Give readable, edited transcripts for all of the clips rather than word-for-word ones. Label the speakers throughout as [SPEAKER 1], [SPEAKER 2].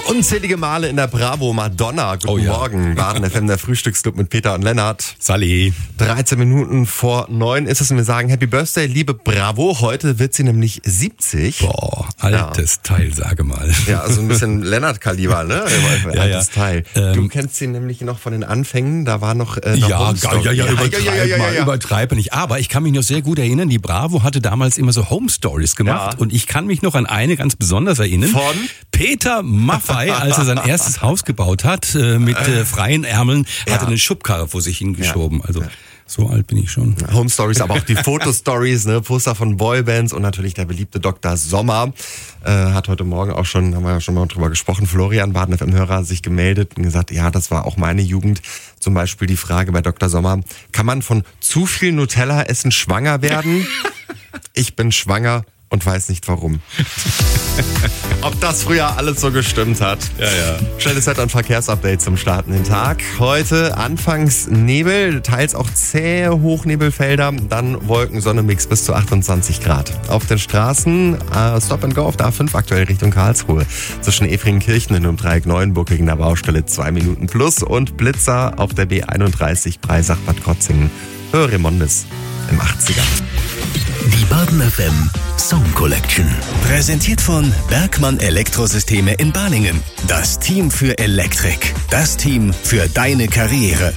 [SPEAKER 1] Unzählige Male in der Bravo Madonna. Guten Morgen. Baden FM, der Frühstücksclub mit Peter und Lennart.
[SPEAKER 2] Sally.
[SPEAKER 1] 13 Minuten vor 9 ist es und wir sagen Happy Birthday, liebe Bravo. Heute wird sie nämlich 70.
[SPEAKER 2] Boah, altes Teil, sage mal.
[SPEAKER 1] Ja, so ein bisschen Lennart-Kaliber, ne? Altes Teil. Du kennst sie nämlich noch von den Anfängen. Da war noch
[SPEAKER 2] übertreibe nicht. Aber ich kann mich noch sehr gut erinnern, die Bravo hatte damals immer so Home Stories gemacht. Und ich kann mich noch an eine ganz besonders erinnern.
[SPEAKER 1] Von?
[SPEAKER 2] Peter Maffay, als er sein erstes Haus gebaut hat, mit freien Ärmeln, hat er eine Schubkarre vor sich hingeschoben. Also so alt bin ich schon.
[SPEAKER 1] Home Stories, aber auch die Fotostories, ne, Poster von Boybands und natürlich der beliebte Dr. Sommer. Hat heute Morgen auch schon, haben wir ja schon mal drüber gesprochen, Florian, Baden FM-Hörer, sich gemeldet und gesagt, ja, das war auch meine Jugend. Zum Beispiel die Frage bei Dr. Sommer, kann man von zu viel Nutella-Essen schwanger werden? Ich bin schwanger und weiß nicht warum. Ob das früher alles so gestimmt hat.
[SPEAKER 2] Ja.
[SPEAKER 1] Schnelles Wetter- und Verkehrsupdate zum Starten den Tag. Heute anfangs Nebel, teils auch zähe Hochnebelfelder, dann Wolken, Sonne, Mix bis zu 28 Grad. Auf den Straßen Stop and Go auf der A5 aktuell Richtung Karlsruhe. Zwischen Efringenkirchen und dem Dreieck Neuenburg wegen der Baustelle 2 Minuten plus und Blitzer auf der B31 Breisach-Bad Krotzingen. Höhere Remondes im 80er.
[SPEAKER 3] Die Baden FM Song Collection. Präsentiert von Bergmann Elektrosysteme in Balingen. Das Team für Elektrik. Das Team für deine Karriere.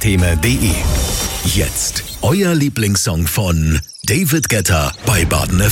[SPEAKER 3] Bergmann-Elektrosysteme.de. Jetzt euer Lieblingssong von David Guetta bei Baden FM.